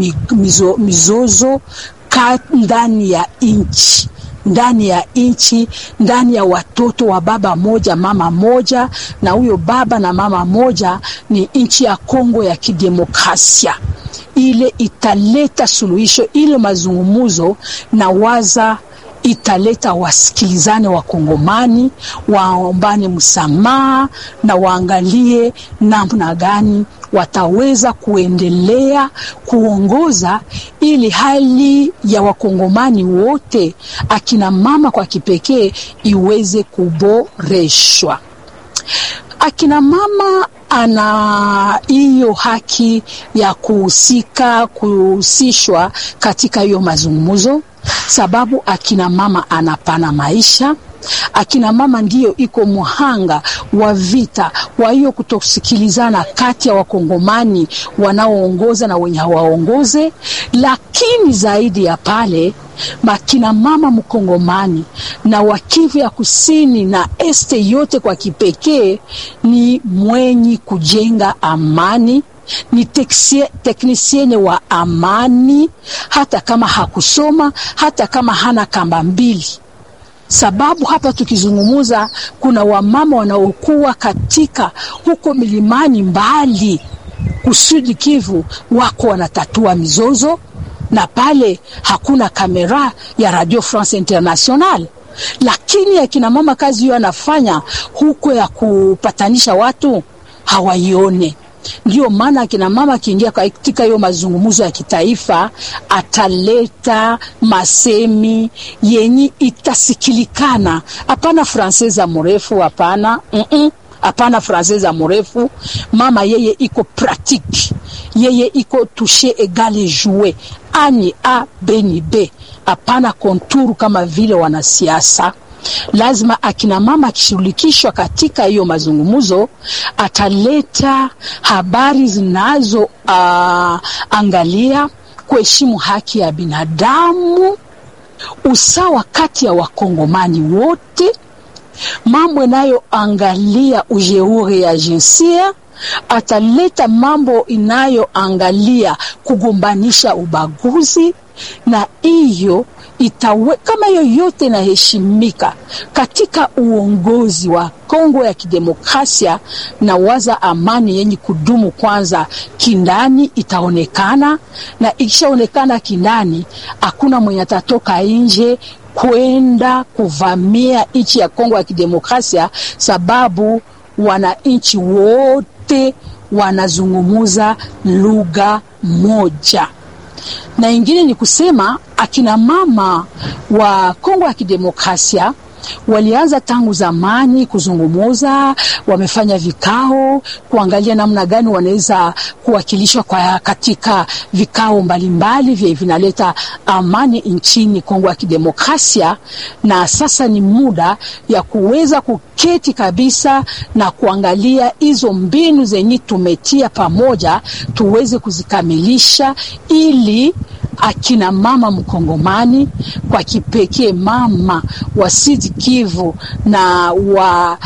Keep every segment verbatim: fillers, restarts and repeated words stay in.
mizo, mizozo ndani ya nchi ndani ya nchi, ndani ya watoto wa baba moja mama moja, na huyo baba na mama moja ni nchi ya Kongo ya Kidemokrasia. Ile italeta suluhisho, ile mazungumzo na waza italeta wasikilizane wa Kongomani, waombane msamaha na waangalie namna gani wataweza kuendelea kuongoza ili hali ya wakongomani wote akina mama kwa kipekee iweze kuboreshwa. Akina mama ana hiyo haki ya kuhusika kuhusishwa katika hiyo mazungumzo, sababu akina mama anapana maisha. Akina mama ndiyo iko muhanga wa vita wa hiyo kutosikilizana kati ya wakongomani wanaoongoza na wenye hawaongoze. Lakini zaidi ya pale, makina mama mkongomani na wakivu ya kusini na este yote kwa kipekee ni mwenye kujenga amani, ni teknisiene wa amani, hata kama hakusoma, hata kama hana kamba mbili. Sababu hapa tukizungumuza kuna wamama wanaokuwa katika huko milimani mbali kusudi Kivu, wako wanatatua mizozo, na pale hakuna kamera ya Radio France International. Lakini akina mama kazi hiyo anafanya huko ya kupatanisha watu hawaione. Ndio maana akina mama kiingia katika hiyo mazungumzo ya kitaifa ataleta masemi yenye itasikilikana. Hapana francesa mrefu, hapana. Mm-mm. Hapana francesa mrefu. Mama yeye iko pratique. Yeye iko toucher égale jouer. Ani A beni B. Hapana konturu kama vile wanasiasa. Lazima akina mama kishirikishwa katika hiyo mazungumzo, ataleta habari zinazo uh, angalia kuheshimu haki ya binadamu, usawa kati ya wakongomani wote, mambo inayo angalia ujeuri ya jinsia. Ataleta mambo inayo angalia kugombanisha ubaguzi, na hiyo itawe kama hiyo yote inaheshimika katika uongozi wa Kongo ya Kidemokrasia, na waza amani yenye kudumu kwanza kindani itaonekana, na ikishaonekana kindani hakuna mwenye atatoka nje kwenda kuvamia nchi ya Kongo ya Kidemokrasia, sababu wananchi wote wanazungumuza lugha moja. Na ingine ni kusema akina mama wa Kongo ya Kidemokrasia walianza tangu zamani kuzungumuza, wamefanya vikao kuangalia namna gani wanaweza kuwakilishwa kwa katika vikao mbalimbali vya vinaleta amani nchini Kongo ya Kidemokrasia. Na sasa ni muda ya kuweza kuketi kabisa na kuangalia hizo mbinu zenye tumetia pamoja tuweze kuzikamilisha, ili akina mama mkongomani kwa kipekee mama wa Sud Kivu na wa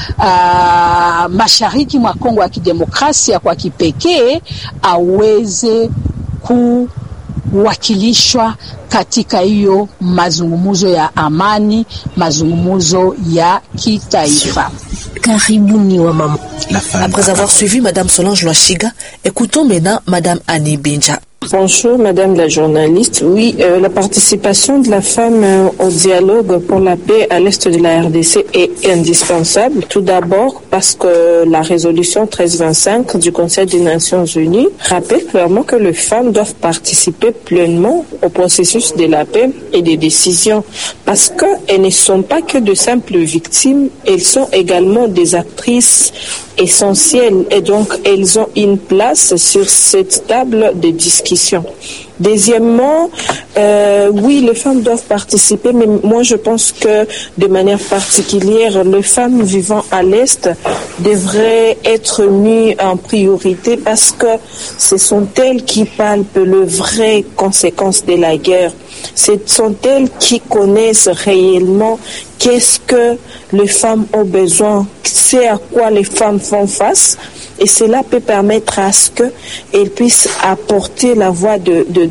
uh, mashariki mwa Kongo ya Kidemokrasia kwa kipekee aweze kuwakilishwa katika hiyo mazungumzo ya amani, mazungumzo ya kitaifa. Karibuni wa mama. Après avoir suivi Madame Solange Lwashiga, écoutons maintenant Madame Annie Binja. Bonjour Madame la journaliste. Oui, euh, la participation de la femme euh, au dialogue pour la paix à l'est de la R D C est indispensable. Tout d'abord parce que la résolution treize vingt-cinq du Conseil des Nations Unies rappelle clairement que les femmes doivent participer pleinement au processus de la paix et des décisions, parce qu'elles ne sont pas que de simples victimes, elles sont également des actrices essentielles, et donc elles ont une place sur cette table de discussion. Deuxièmement, euh, oui, les femmes doivent participer, mais moi je pense que de manière particulière, les femmes vivant à l'Est devraient être mises en priorité, parce que ce sont elles qui palpent les vraies conséquences de la guerre. Ce sont elles qui connaissent réellement qu'est-ce que les femmes ont besoin, c'est à quoi les femmes font face, et cela peut permettre à ce qu'elles puissent apporter la voix de, de